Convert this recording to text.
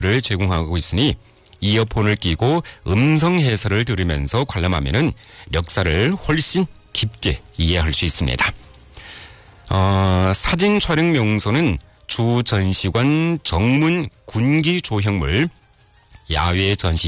를 제공하고 있으니 이어폰을 끼고 음성 해설을 들으면서 관람하면은 역사를 훨씬 깊게 이해할 수 있습니다. 사진 촬영 명소는 주 전시관, 정문 군기 조형물, 야외 전시